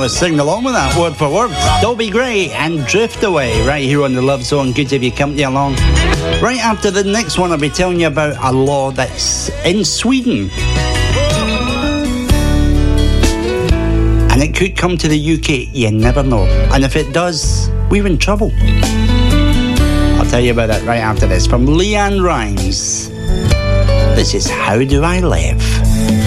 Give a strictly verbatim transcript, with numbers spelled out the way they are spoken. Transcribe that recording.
have a sing along with that, word for word. Dobie Gray and Drift Away, right here on the Love Zone. Good to have your company along. Right after the next one, I'll be telling you about a law that's in Sweden. And it could come to the U K, you never know. And if it does, we're in trouble. I'll tell you about that right after this. From Leanne Rimes, this is How Do I Live?